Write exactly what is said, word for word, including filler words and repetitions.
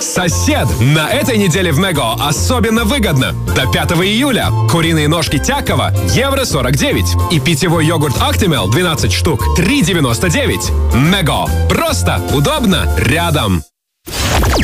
Сосед! На этой неделе в Мега особенно выгодно. До пятого июля. Куриные ножки Тякова – евро сорок девять. И питьевой йогурт Актимел двенадцать штук – три девяносто девять. Мега. Просто, удобно, рядом.